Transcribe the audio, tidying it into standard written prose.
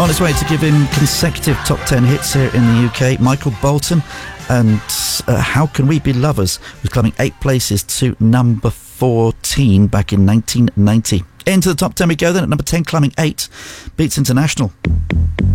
on its way to give him consecutive top 10 hits here in the UK. Michael Bolton and How Can We Be Lovers was climbing 8 places to number 14 back in 1990. Into the top 10 we go then at number 10, climbing 8, Beats International.